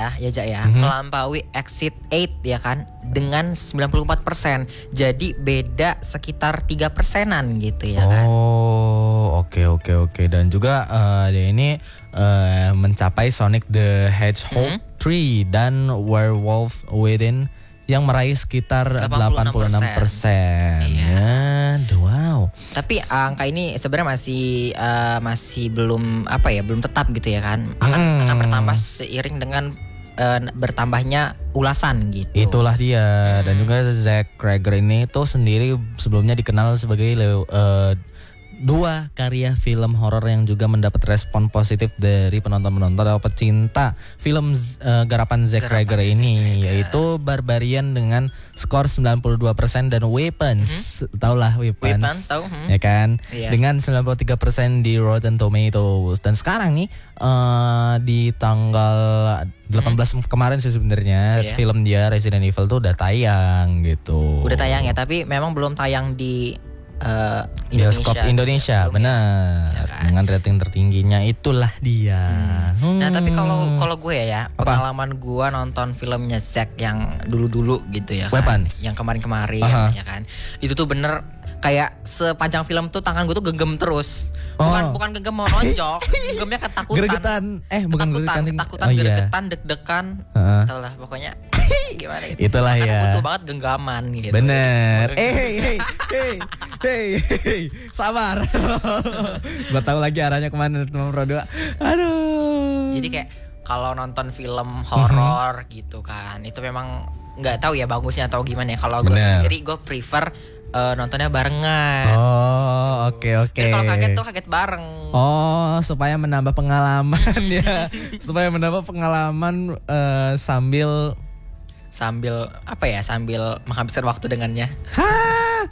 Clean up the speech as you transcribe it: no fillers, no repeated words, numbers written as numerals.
ya Ja ya, melampaui Exit 8 ya kan dengan 94%. Jadi beda sekitar 3%-an gitu ya kan. Oh, oke. Dan juga dia ini mencapai Sonic the Hedgehog 3 dan Werewolf Within yang meraih sekitar 86%. Iya. Wow. Tapi angka ini sebenarnya masih belum belum tetap gitu ya kan. Akan bertambah seiring dengan bertambahnya ulasan gitu. Itulah dia. Dan juga Zack Cregger ini tuh sendiri sebelumnya dikenal sebagai dua karya film horor yang juga mendapat respon positif dari penonton-penonton atau pecinta film garapan Zack Cregger ini, yaitu Barbarian dengan skor 92% dan Weapons, taulah Weapons tahu, ya kan, iya. dengan 93% di Rotten Tomatoes. Dan sekarang nih di tanggal 18 kemarin sih sebenarnya film dia Resident Evil tuh udah tayang gitu. Udah tayang ya, tapi memang belum tayang di bioskop Indonesia, benar ya kan? Dengan rating tertingginya itulah dia. Nah tapi kalau gue ya pengalaman gue nonton filmnya Zack yang dulu gitu ya kan, Weapons. yang kemarin ya kan, itu tuh bener kayak sepanjang film tuh tangan gue tuh genggam terus. Bukan genggam mau nonjok, genggamnya ketakutan. Gregetan, deg-degan, tau lah pokoknya. Gimana itu? Itulah karena ya. butuh banget genggaman gitu. Bener. Sabar. Gua tahu lagi arahnya kemana teman Pro 2. Aduh. Jadi kayak kalau nonton film horor gitu kan, itu memang nggak tahu ya bagusnya atau gimana ya. Kalau gue sendiri gue prefer nontonnya barengan. Oh, oke. Jadi kalau kaget tuh kaget bareng. Oh, supaya menambah pengalaman ya. Supaya menambah pengalaman sambil menghabiskan waktu dengannya.